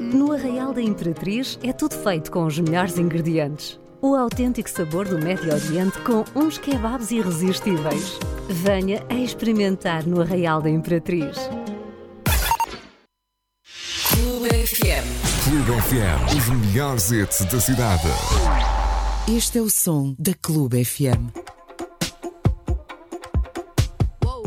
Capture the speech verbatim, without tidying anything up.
No Arraial da Imperatriz é tudo feito com os melhores ingredientes. O autêntico sabor do Médio Oriente com uns kebabs irresistíveis. Venha a experimentar no Arraial da Imperatriz. Clube F M. Clube F M, os melhores hits da cidade. Este é o som da Clube F M.